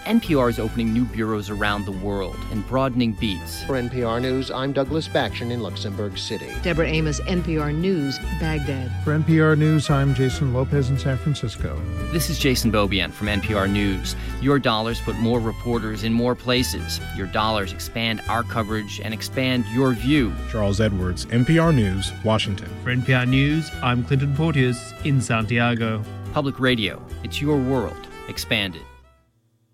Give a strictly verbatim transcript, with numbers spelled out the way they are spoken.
N P R is opening new bureaus around the world and broadening beats. For N P R News, I'm Douglas Baction in Luxembourg City. Deborah Amos, N P R News, Baghdad. For N P R News, I'm Jason Lopez in San Francisco. This is Jason Beaubien from N P R News. Your dollars put more reporters in more places. Your dollars expand our coverage and expand your view. Charles Edwards, N P R News, Washington. For N P R News, I'm Clinton Porteous in Santiago. Public Radio. It's your world expanded.